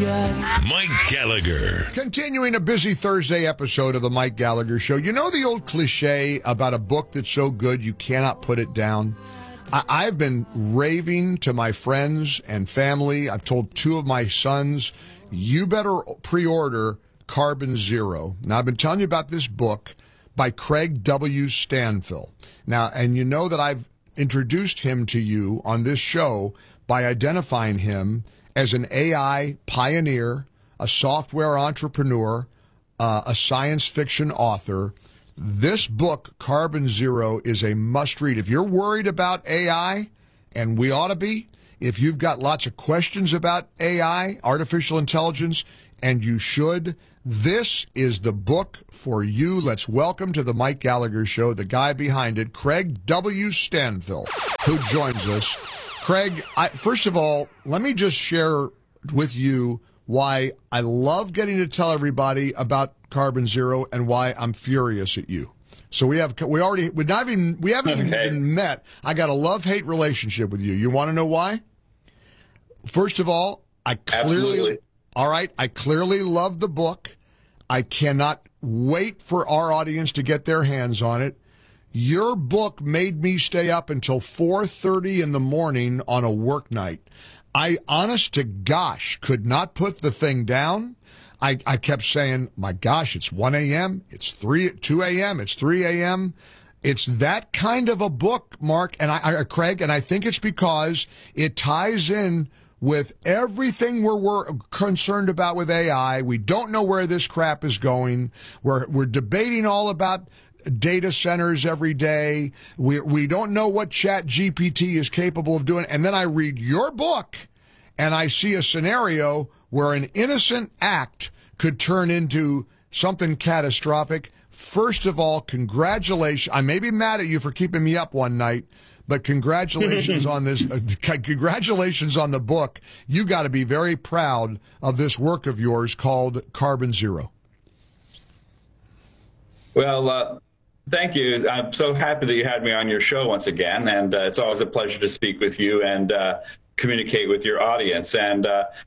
Mike Gallagher. Continuing a busy Thursday episode of the Mike Gallagher Show. You know the old cliche about a book that's so good you cannot put it down? I've been raving to my friends and family. I've told two of my sons, you better pre-order Carbon Zero. Now, I've been telling you about this book by Craig W. Stanfill. Now, and you know that I've introduced him to you on this show by identifying him as an AI pioneer, a software entrepreneur, a science fiction author. This book, Carbon Zero, is a must-read. If you're worried about AI, and we ought to be, if you've got lots of questions about AI, artificial intelligence, and you should, this is the book for you. Let's welcome to the Mike Gallagher Show the guy behind it, Craig W. Stanfill, who joins us. Craig, first of all, let me just share with you why I love getting to tell everybody about Carbon Zero and why I'm furious at you. So we haven't even met. I got a love-hate relationship with you. You want to know why? First of all, I clearly love the book. I cannot wait for our audience to get their hands on it. Your book made me stay up until 4:30 in the morning on a work night. I, honest to gosh, could not put the thing down. I kept saying, my gosh, it's 1 a.m., it's 2 a.m., it's 3 a.m. It's that kind of a book, Mark, and Craig, and I think it's because it ties in with everything we're concerned about with AI. We don't know where this crap is going. We're debating all about data centers every day. We don't know what ChatGPT is capable of doing. And then I read your book and I see a scenario where an innocent act could turn into something catastrophic. First of all, congratulations. I may be mad at you for keeping me up one night, but congratulations on this. Congratulations on the book. You got to be very proud of this work of yours called Carbon Zero. Well, thank you. I'm so happy that you had me on your show once again, and it's always a pleasure to speak with you and communicate with your audience. And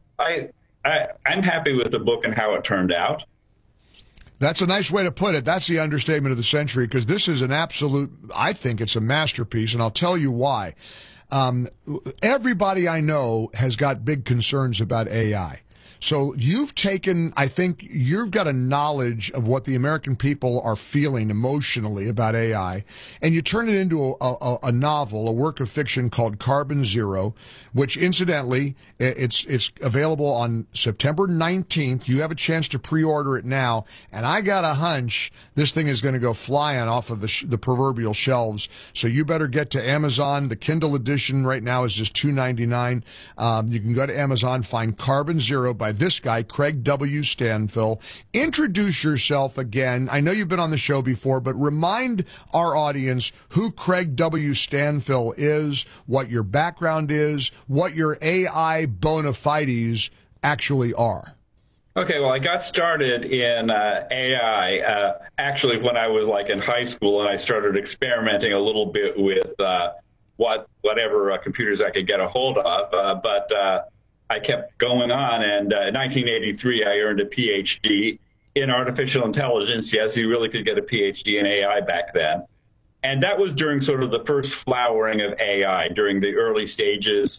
I'm happy with the book and how it turned out. That's a nice way to put it. That's the understatement of the century, because this is an absolute, I think it's a masterpiece, and I'll tell you why. Everybody I know has got big concerns about AI. So you've taken, I think you've got a knowledge of what the American people are feeling emotionally about AI, and you turn it into a novel, a work of fiction called Carbon Zero, which incidentally, it's available on September 19th. You have a chance to pre-order it now, and I got a hunch this thing is going to go flying off of the proverbial shelves. So you better get to Amazon. The Kindle edition right now is just $2.99. You can go to Amazon, find Carbon Zero by this guy, Craig W. Stanfill. Introduce yourself again. I know you've been on the show before, but remind our audience who Craig W. Stanfill is, what your background is, what your AI bona fides actually are. Okay, well, I got started in AI actually when I was in high school, and I started experimenting a little bit with whatever computers I could get a hold of. But I kept going on, and in 1983, I earned a PhD in artificial intelligence. Yes, you really could get a PhD in AI back then. And that was during sort of the first flowering of AI, during the early stages.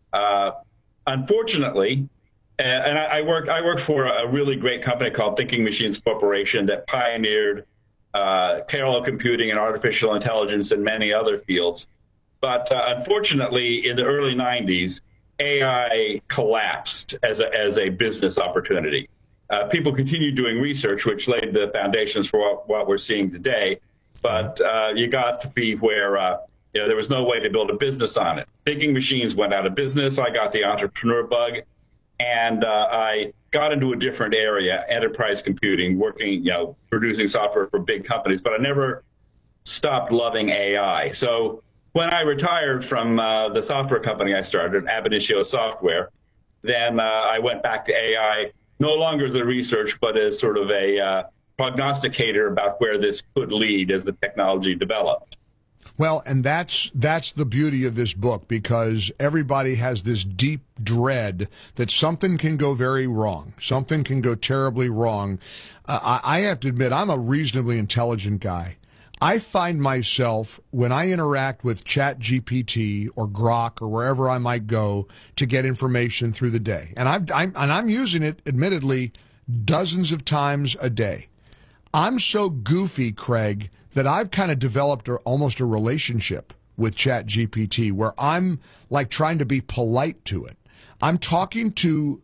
Unfortunately, and I worked for a really great company called Thinking Machines Corporation that pioneered parallel computing and artificial intelligence and many other fields. But unfortunately, in the early 90s, AI collapsed as a business opportunity. People continued doing research, which laid the foundations for what we're seeing today. But you got to be where there was no way to build a business on it. Thinking Machines went out of business. I got the entrepreneur bug, and I got into a different area, enterprise computing, working, producing software for big companies. But I never stopped loving AI. So when I retired from the software company I started, Ab Initio Software, then I went back to AI, no longer as a research, but as sort of a prognosticator about where this could lead as the technology developed. Well, and that's the beauty of this book, because everybody has this deep dread that something can go very wrong. Something can go terribly wrong. I have to admit, I'm a reasonably intelligent guy. I find myself, when I interact with ChatGPT or Grok or wherever I might go to get information through the day, and I'm using it, admittedly, dozens of times a day. I'm so goofy, Craig, that I've kind of developed almost a relationship with ChatGPT where I'm like trying to be polite to it. I'm talking to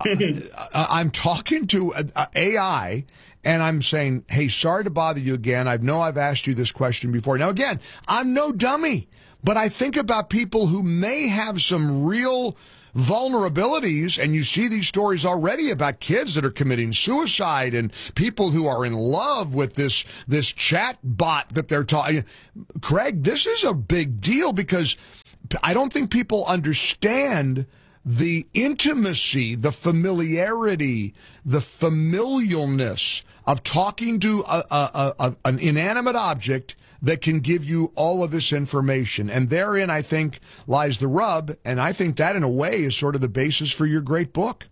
AI, and I'm saying, hey, sorry to bother you again. I know I've asked you this question before. Now, again, I'm no dummy, but I think about people who may have some real vulnerabilities, and you see these stories already about kids that are committing suicide and people who are in love with this chat bot that they're talking. Craig, this is a big deal, because I don't think people understand the intimacy, the familiarity, the familialness of talking to an inanimate object that can give you all of this information. And therein, I think, lies the rub. And I think that, in a way, is sort of the basis for your great book.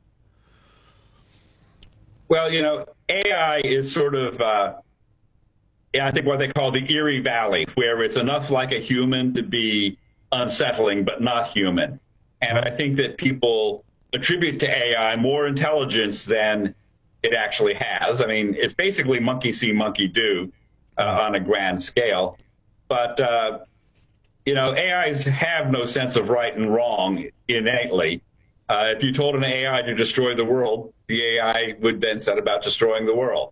Well, AI is sort of, I think, what they call the Erie Valley, where it's enough like a human to be unsettling, but not human. And I think that people attribute to AI more intelligence than it actually has. I mean, it's basically monkey see, monkey do on a grand scale. But, AIs have no sense of right and wrong innately. If you told an AI to destroy the world, the AI would then set about destroying the world.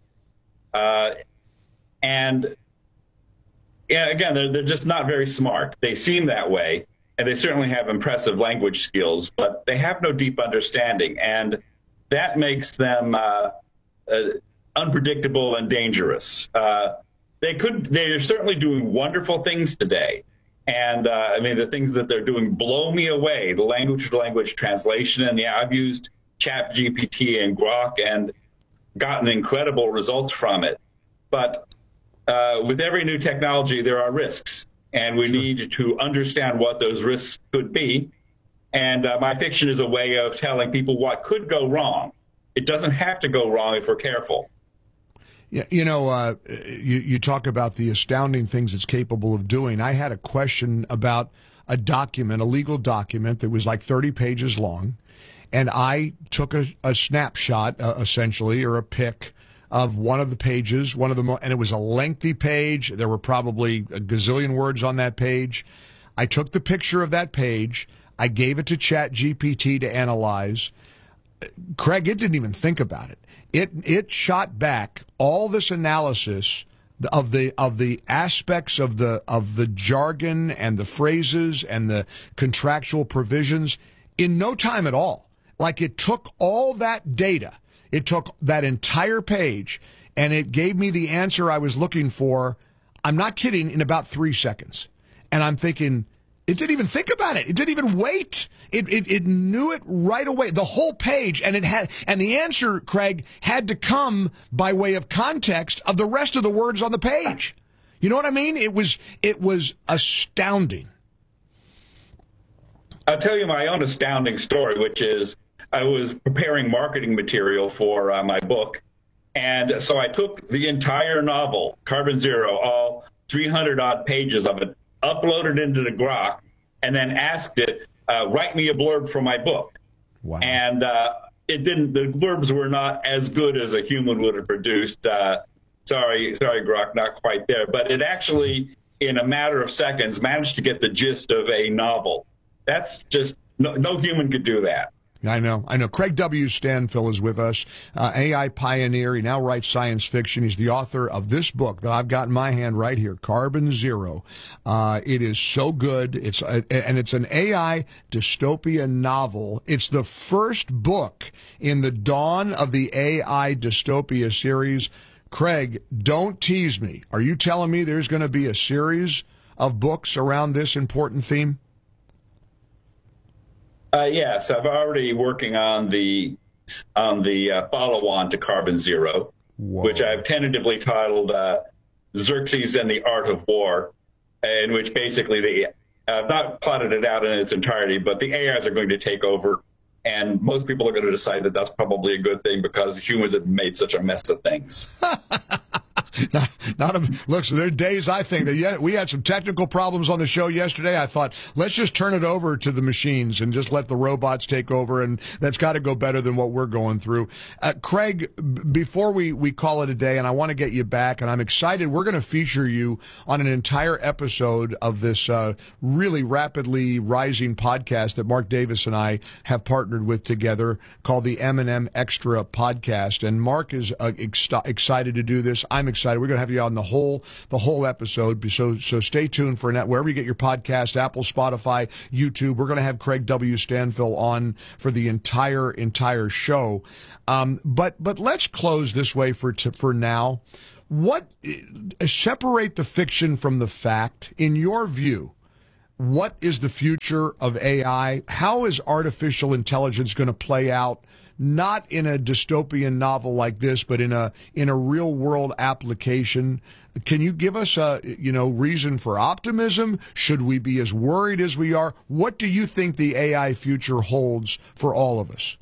And, again, they're just not very smart. They seem that way. And they certainly have impressive language skills, but they have no deep understanding. And that makes them unpredictable and dangerous. They're certainly doing wonderful things today. And the things that they're doing blow me away. The language-to-language translation, and I've used ChatGPT and Grok and gotten incredible results from it. But with every new technology, there are risks. And we need to understand what those risks could be. And my fiction is a way of telling people what could go wrong. It doesn't have to go wrong if we're careful. Yeah, you talk about the astounding things it's capable of doing. I had a question about a legal document that was like 30 pages long, and I took a snapshot, essentially, or a pic of one of the pages, and it was a lengthy page. There were probably a gazillion words on that page. I took the picture of that page. I gave it to ChatGPT to analyze. Craig, it didn't even think about it. It shot back all this analysis of the aspects of the jargon and the phrases and the contractual provisions in no time at all. Like, it took all that data. It took that entire page, and it gave me the answer I was looking for. I'm not kidding, in about 3 seconds. And I'm thinking, it didn't even think about it. It didn't even wait. It knew it right away, the whole page, and the answer, Craig, had to come by way of context of the rest of the words on the page. You know what I mean? It was astounding. I'll tell you my own astounding story, which is, I was preparing marketing material for my book, and so I took the entire novel, Carbon Zero, all 300-odd pages of it, uploaded into the Grok, and then asked it, write me a blurb for my book. Wow. And it didn't. The blurbs were not as good as a human would have produced. Sorry, Grok, not quite there. But it actually, in a matter of seconds, managed to get the gist of a novel. That's just, no human could do that. I know. Craig W. Stanfill is with us, AI pioneer. He now writes science fiction. He's the author of this book that I've got in my hand right here, Carbon Zero. It is so good. It's an AI dystopia novel. It's the first book in the dawn of the AI dystopia series. Craig, don't tease me. Are you telling me there's going to be a series of books around this important theme? Yes, I'm already working on the follow-on to Carbon Zero, Whoa. which I've tentatively titled Xerxes and the Art of War. in which basically they not plotted it out in its entirety, but the AIs are going to take over. And most people are going to decide that that's probably a good thing because humans have made such a mess of things. Look, so there are days I think that we had some technical problems on the show yesterday. I thought, let's just turn it over to the machines and just let the robots take over, and that's got to go better than what we're going through. Craig, before we call it a day, and I want to get you back, and I'm excited, we're going to feature you on an entire episode of this really rapidly rising podcast that Mark Davis and I have partnered with together called the M&M Extra Podcast. And Mark is excited to do this. I'm excited. We're going to have you on the whole episode. So stay tuned for wherever you get your podcast, Apple, Spotify, YouTube. We're going to have Craig W. Stanfill on for the entire show. But let's close this way for now. Separate the fiction from the fact. In your view, what is the future of AI? How is artificial intelligence going to play out? Not in a dystopian novel like this, but in a real world application. Can you give us a reason for optimism? Should we be as worried as we are? What do you think the AI future holds for all of us?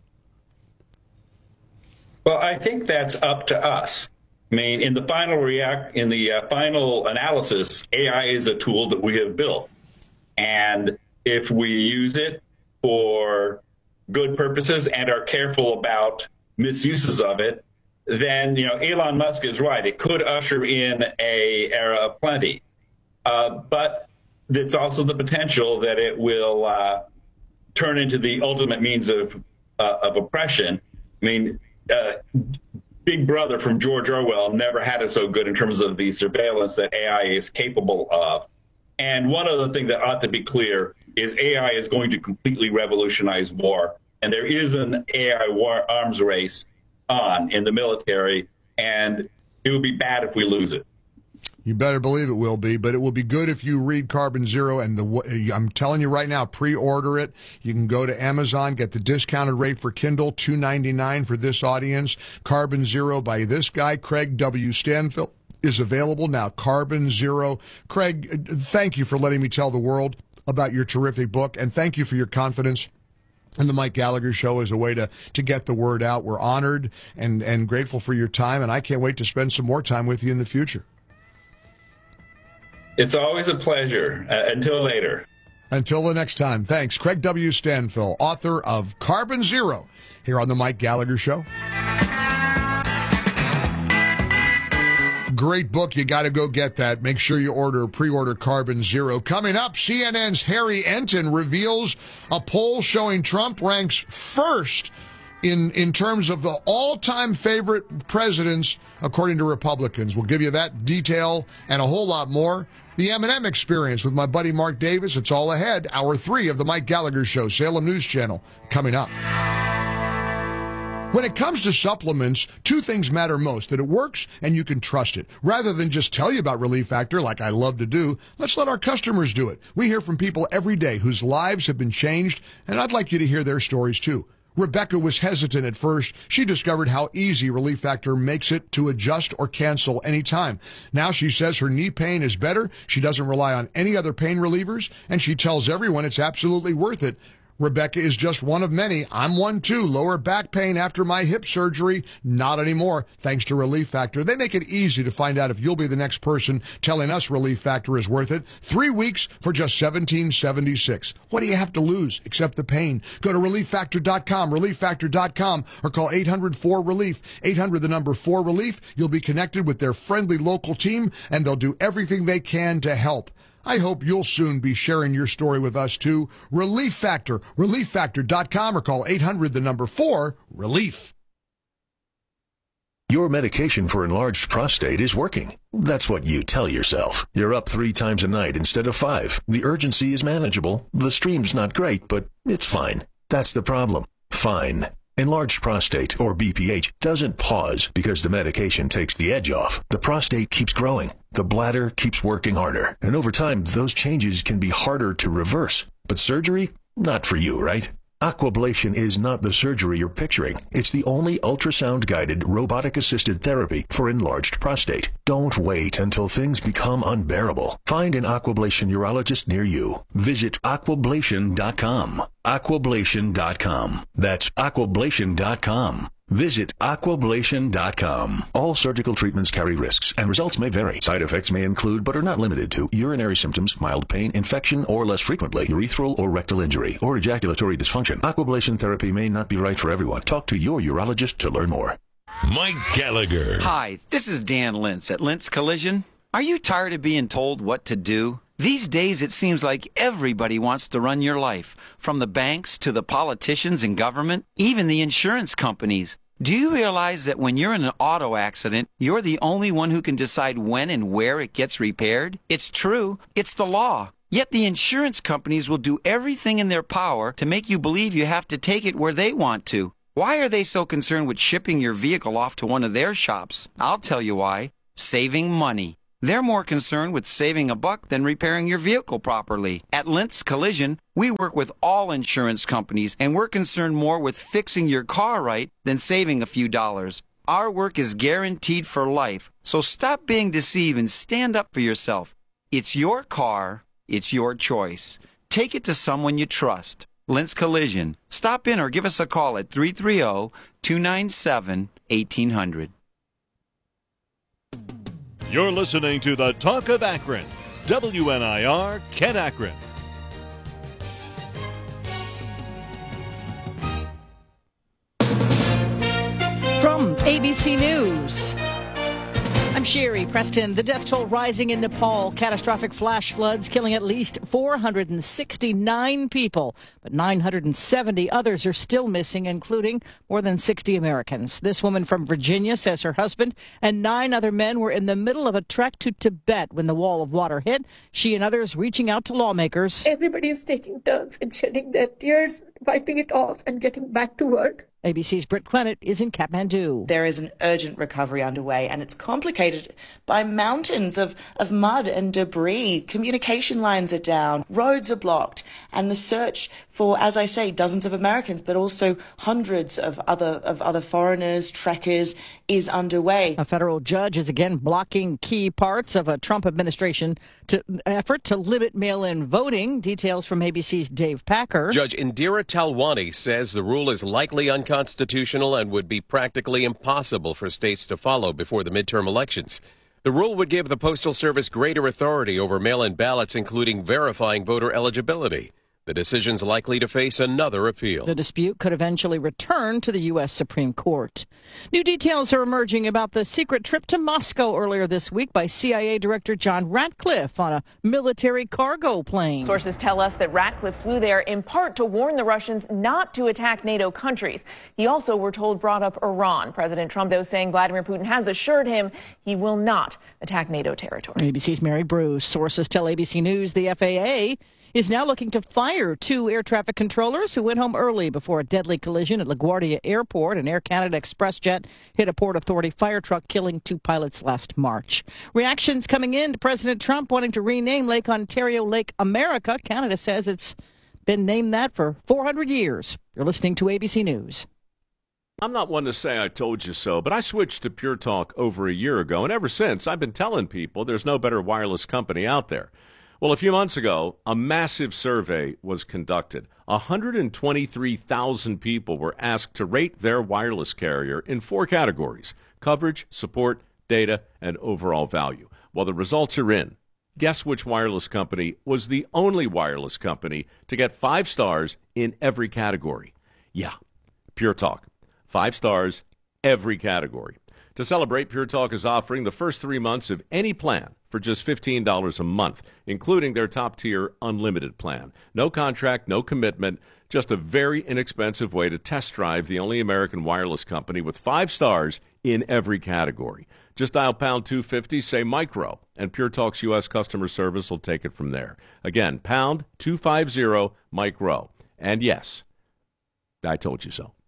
Well, I think that's up to us. I mean, in the final analysis, AI is a tool that we have built, and if we use it for good purposes and are careful about misuses of it, then, Elon Musk is right. It could usher in a era of plenty. But there's also the potential that it will turn into the ultimate means of oppression. I mean, Big Brother from George Orwell never had it so good in terms of the surveillance that AI is capable of. And one other thing that ought to be clear is AI is going to completely revolutionize war. And there is an AI war arms race on in the military, and it would be bad if we lose it. You better believe it will be, but it will be good if you read Carbon Zero. And I'm telling you right now, pre-order it. You can go to Amazon, get the discounted rate for Kindle, $2.99 for this audience. Carbon Zero by this guy, Craig W. Stanfill, is available now. Carbon Zero. Craig, thank you for letting me tell the world about your terrific book, and thank you for your confidence in the Mike Gallagher Show as a way to get the word out. We're honored and grateful for your time, and I can't wait to spend some more time with you in the future. It's always a pleasure. Until later. Until the next time. Thanks. Craig W. Stanfill, author of Carbon Zero, here on the Mike Gallagher Show. Great book. You got to go get that. Make sure you pre-order Carbon Zero. Coming up, CNN's Harry Enton reveals a poll showing Trump ranks first in terms of the all-time favorite presidents, according to Republicans. We'll give you that detail and a whole lot more. The M&M Experience with my buddy Mark Davis. It's all ahead. Hour 3 of the Mike Gallagher Show, Salem News Channel, coming up. When it comes to supplements, two things matter most: that it works and you can trust it. Rather than just tell you about Relief Factor like I love to do, let's let our customers do it. We hear from people every day whose lives have been changed, and I'd like you to hear their stories too. Rebecca was hesitant at first. She discovered how easy Relief Factor makes it to adjust or cancel anytime. Now she says her knee pain is better, she doesn't rely on any other pain relievers, and she tells everyone it's absolutely worth it. Rebecca is just one of many. I'm one too. Lower back pain after my hip surgery. Not anymore, thanks to Relief Factor. They make it easy to find out if you'll be the next person telling us Relief Factor is worth it. 3 weeks for just $17.76. What do you have to lose except the pain? Go to ReliefFactor.com, ReliefFactor.com, or call 800-4-RELIEF. 800-4-RELIEF. You'll be connected with their friendly local team, and they'll do everything they can to help. I hope you'll soon be sharing your story with us too. Relief Factor, ReliefFactor.com, or call 800-4-RELIEF. Your medication for enlarged prostate is working. That's what you tell yourself. You're up 3 times a night instead of 5. The urgency is manageable. The stream's not great, but it's fine. That's the problem. Fine. Enlarged prostate, or BPH, doesn't pause because the medication takes the edge off. The prostate keeps growing. The bladder keeps working harder. And over time, those changes can be harder to reverse. But surgery? Not for you, right? Aquablation is not the surgery you're picturing. It's the only ultrasound-guided, robotic-assisted therapy for enlarged prostate. Don't wait until things become unbearable. Find an Aquablation urologist near you. Visit aquablation.com. Aquablation.com. That's aquablation.com. Visit aquablation.com. All surgical treatments carry risks, and results may vary. Side effects may include, but are not limited to, urinary symptoms, mild pain, infection, or less frequently, urethral or rectal injury, or ejaculatory dysfunction. Aquablation therapy may not be right for everyone. Talk to your urologist to learn more. Mike Gallagher. Hi, this is Dan Lintz at Lintz Collision. Are you tired of being told what to do? These days, it seems like everybody wants to run your life, from the banks to the politicians and government, even the insurance companies. Do you realize that when you're in an auto accident, you're the only one who can decide when and where it gets repaired? It's true. It's the law. Yet the insurance companies will do everything in their power to make you believe you have to take it where they want to. Why are they so concerned with shipping your vehicle off to one of their shops? I'll tell you why. Saving money. They're more concerned with saving a buck than repairing your vehicle properly. At Lintz Collision, we work with all insurance companies, and we're concerned more with fixing your car right than saving a few dollars. Our work is guaranteed for life, so stop being deceived and stand up for yourself. It's your car. It's your choice. Take it to someone you trust. Lintz Collision. Stop in or give us a call at 330-297-1800. You're listening to the Talk of Akron. WNIR, Kent Akron. From ABC News, I'm Sherry Preston. The death toll rising in Nepal. Catastrophic flash floods killing at least 469 people, but 970 others are still missing, including more than 60 Americans. This woman from Virginia says her husband and 9 other men were in the middle of a trek to Tibet when the wall of water hit. She and others reaching out to lawmakers. Everybody is taking turns in shedding their tears, wiping it off, and getting back to work. ABC's Britt Clennett is in Kathmandu. There is an urgent recovery underway, and it's complicated by mountains of mud and debris. Communication lines are down, roads are blocked, and the search for, as I say, dozens of Americans, but also hundreds of other foreigners, trekkers, is underway. A federal judge is again blocking key parts of a Trump administration effort to limit mail-in voting. Details from ABC's Dave Packer. Judge Indira Talwani says the rule is likely unconstitutional and would be practically impossible for states to follow before the midterm elections. The rule would give the Postal Service greater authority over mail-in ballots, including verifying voter eligibility. The decision's likely to face another appeal. The dispute could eventually return to the U.S. Supreme Court. New details are emerging about the secret trip to Moscow earlier this week by CIA Director John Ratcliffe on a military cargo plane. Sources tell us that Ratcliffe flew there in part to warn the Russians not to attack NATO countries. He also, we're told, brought up Iran. President Trump, though, saying Vladimir Putin has assured him he will not attack NATO territory. ABC's Mary Bruce. Sources tell ABC News the FAA is now looking to fire 2 air traffic controllers who went home early before a deadly collision at LaGuardia Airport. An Air Canada Express jet hit a Port Authority fire truck, killing 2 pilots last March. Reactions coming in to President Trump wanting to rename Lake Ontario Lake America. Canada says it's been named that for 400 years. You're listening to ABC News. I'm not one to say I told you so, but I switched to Pure Talk over a year ago, and ever since I've been telling people there's no better wireless company out there. Well, a few months ago, a massive survey was conducted. 123,000 people were asked to rate their wireless carrier in 4 categories: coverage, support, data, and overall value. Well, the results are in. Guess which wireless company was the only wireless company to get 5 stars in every category? Yeah, Pure Talk. 5 stars, every category. To celebrate, Pure Talk is offering the first 3 months of any plan for just $15 a month, including their top-tier unlimited plan. No contract, no commitment, just a very inexpensive way to test drive the only American wireless company with 5 stars in every category. Just dial pound 250, say micro, and Pure Talk's U.S. customer service will take it from there. Again, pound 250, micro. And yes, I told you so.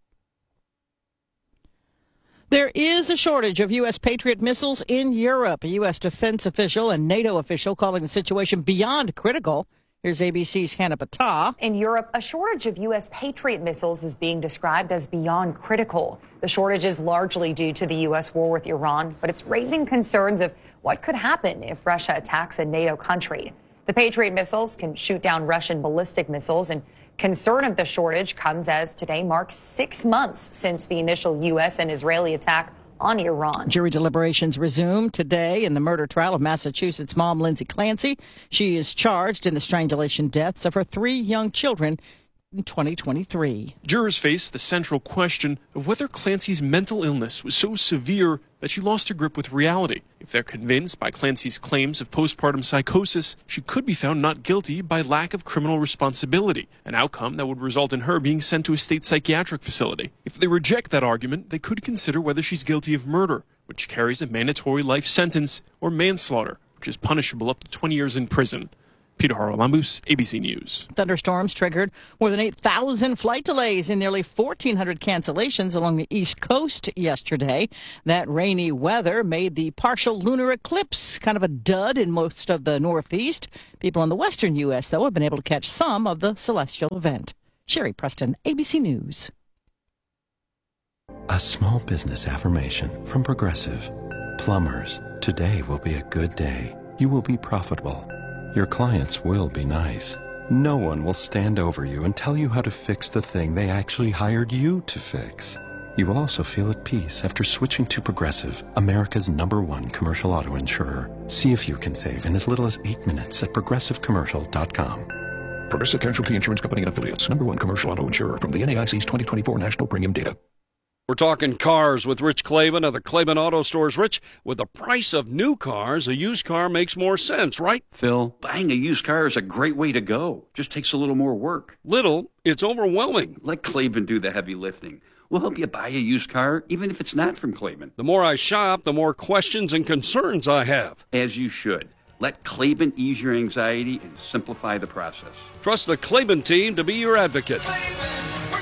There is a shortage of U.S. Patriot missiles in Europe. A U.S. defense official and NATO official calling the situation beyond critical. Here's ABC's Hannah Patah. In Europe, a shortage of U.S. Patriot missiles is being described as beyond critical. The shortage is largely due to the U.S. war with Iran, but it's raising concerns of what could happen if Russia attacks a NATO country. The Patriot missiles can shoot down Russian ballistic missiles, and concern of the shortage comes as today marks 6 months since the initial U.S. and Israeli attack on Iran. Jury deliberations resume today in the murder trial of Massachusetts mom Lindsay Clancy. She is charged in the strangulation deaths of her 3 young children in 2023. Jurors face the central question of whether Clancy's mental illness was so severe that she lost her grip with reality. If they're convinced by Clancy's claims of postpartum psychosis, she could be found not guilty by lack of criminal responsibility, an outcome that would result in her being sent to a state psychiatric facility. If they reject that argument, they could consider whether she's guilty of murder, which carries a mandatory life sentence, or manslaughter, which is punishable up to 20 years in prison. Peter Haralambous, ABC News. Thunderstorms triggered more than 8,000 flight delays and nearly 1,400 cancellations along the East Coast yesterday. That rainy weather made the partial lunar eclipse kind of a dud in most of the Northeast. People in the western U.S., though, have been able to catch some of the celestial event. Sherry Preston, ABC News. A small business affirmation from Progressive. Plumbers, today will be a good day. You will be profitable. Your clients will be nice. No one will stand over you and tell you how to fix the thing they actually hired you to fix. You will also feel at peace after switching to Progressive, America's #1 commercial auto insurer. See if you can save in as little as 8 minutes at progressivecommercial.com. Progressive Casualty Insurance Company and Affiliates, #1 commercial auto insurer from the NAIC's 2024 National Premium Data. We're talking cars with Rich Klaban of the Klaban Auto Stores. Rich, with the price of new cars, a used car makes more sense, right? Phil, buying a used car is a great way to go. Just takes a little more work. Little? It's overwhelming. Let Klaban do the heavy lifting. We'll help you buy a used car, even if it's not from Klaban. The more I shop, the more questions and concerns I have. As you should. Let Klaban ease your anxiety and simplify the process. Trust the Klaban team to be your advocate. Klaban, we're